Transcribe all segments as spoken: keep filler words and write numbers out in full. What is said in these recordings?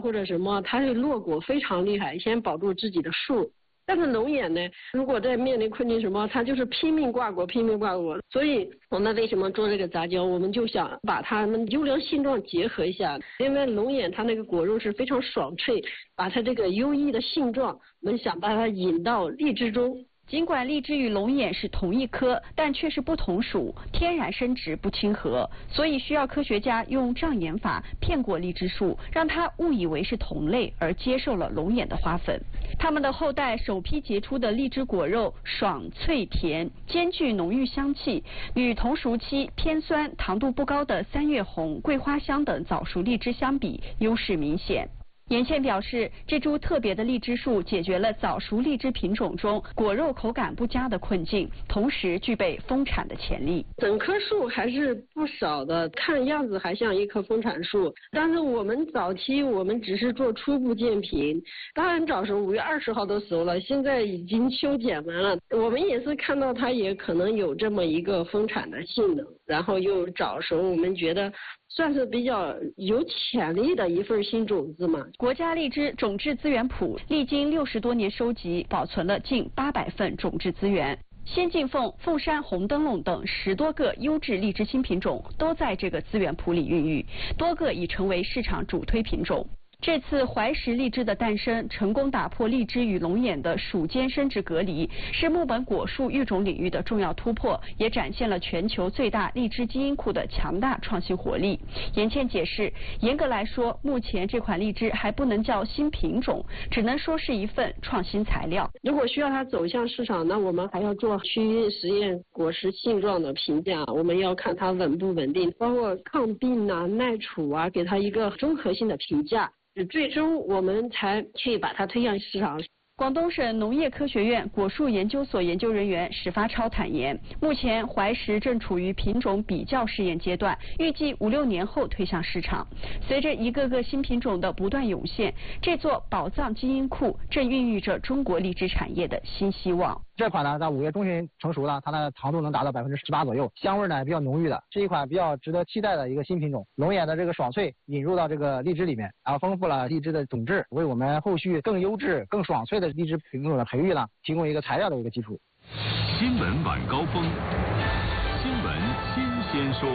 或者什么，它会落果非常厉害，先保住自己的树。但是龙眼呢，如果在面临困境什么，它就是拼命挂果，拼命挂果。所以我们为什么做这个杂交，我们就想把它们优良性状结合一下。因为龙眼它那个果肉是非常爽脆，把它这个优异的性状，我们想把它引到荔枝中。 尽管荔枝与龙眼是同一科，但却是不同属，天然生殖不亲和，所以需要科学家用障眼法骗过荔枝树，让它误以为是同类，而接受了龙眼的花粉。它们的后代首批结出的荔枝果肉爽脆甜，兼具浓郁香气，与同熟期偏酸、糖度不高的三月红、桂花香等早熟荔枝相比，优势明显。严倩表示，这株特别的荔枝树解决了早熟荔枝品种中果肉口感不佳的困境，同时具备丰产的潜力。 整棵树还是不少的，看样子还像一棵丰产树。但是我们早期我们只是做初步鉴评，当然早熟五月二十号都熟了，现在已经修剪完了。我们也是看到它也可能有这么一个丰产的性能，然后又早熟，我们觉得算是比较有潜力的一份新种子嘛。 国家荔枝种质资源谱历经六十多年收集，保存了近八百份种质资源。仙境凤、凤山红灯笼等十多个优质荔枝新品种都在这个资源谱里孕育，多个已成为市场主推品种。这次怀石荔枝的诞生，成功打破荔枝与龙眼的属间生殖隔离，是木本果树育种领域的重要突破，也展现了全球最大荔枝基因库的强大创新活力。严倩解释，严格来说，目前这款荔枝还不能叫新品种，只能说是一份创新材料。 如果需要它走向市场，那我们还要做趋孕实验果实性状的评价，我们要看它稳不稳定，包括抗病啊、耐储啊，给它一个综合性的评价。最终我们才去把它推向市场。 广东省农业科学院果树研究所研究人员史发超坦言，目前怀石正处于品种比较试验阶段，预计五六年后推向市场。随着一个个新品种的不断涌现，这座宝藏基因库正孕育着中国荔枝产业的新希望。 这款呢，在五月中旬成熟了，它的糖度能达到百分之十八左右，香味呢比较浓郁的，是一款比较值得期待的一个新品种。龙眼的这个爽脆引入到这个荔枝里面，然后丰富了荔枝的种质，为我们后续更优质、更爽脆的荔枝品种的培育呢，提供一个材料的一个基础。 新闻晚高峰，新闻新鲜说。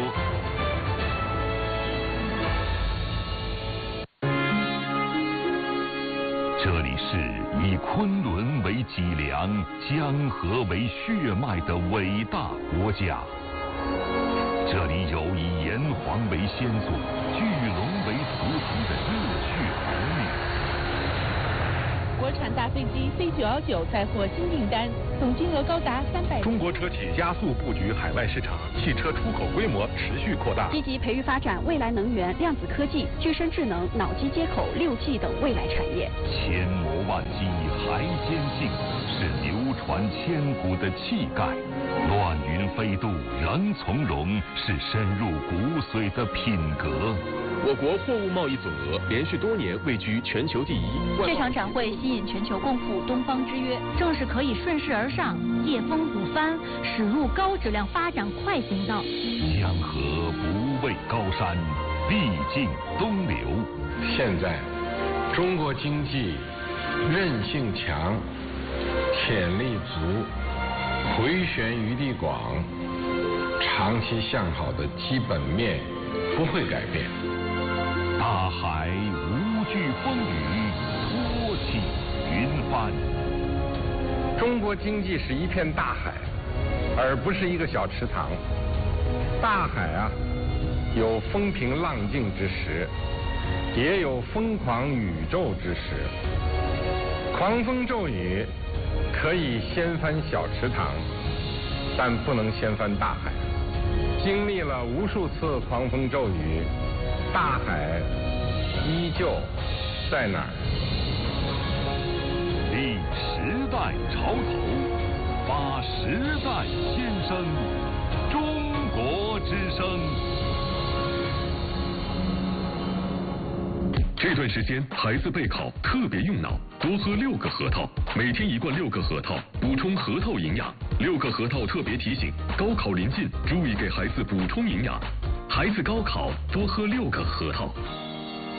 这里是以昆仑为脊梁、江河为血脉的伟大国家。这里有以炎黄为先祖、巨龙为图腾的热血儿女。 国产大飞机 C 九一九载货新订单，总金额高达三百。 中国车企加速布局海外市场，汽车出口规模持续扩大。 积极培育发展未来能源、量子科技、具身智能、脑机接口、六 G 等未来产业。 千磨万击还坚劲，是流传千古的气概；乱云飞渡仍从容，是深入骨髓的品格。 我国货物贸易总额连续多年位居全球第一。 这场展会吸引全球共赴东方之约，正是可以顺势而上、借风补帆，驶入高质量发展快行道。 江河不畏高山，必尽东流。 现在，中国经济韧性强，潜力足，回旋余地广，长期向好的基本面不会改变。 大海无惧风雨，托起云帆。 中国经济是一片大海，而不是一个小池塘。大海啊，有风平浪静之时，也有疯狂宇宙之时。狂风骤雨可以掀翻小池塘，但不能掀翻大海。经历了无数次狂风骤雨，大海依旧在哪儿？ 立时代潮头，发时代先声，中国之声。 这段时间孩子备考特别用脑，多喝六个核桃，每天一罐六个核桃，补充核桃营养。六个核桃特别提醒：高考临近，注意给孩子补充营养。孩子高考多喝六个核桃。